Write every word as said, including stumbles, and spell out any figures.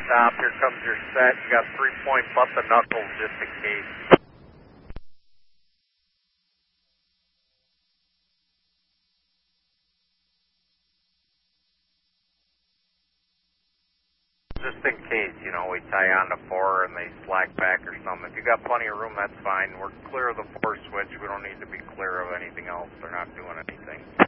stop. Here comes your set. You got three-point butt the knuckles just in case. Just in case, you know, we tie on to four and they slack back or something. If you got plenty of room, that's fine. We're clear of the four switch. We don't need to be clear of anything else. They're not doing anything.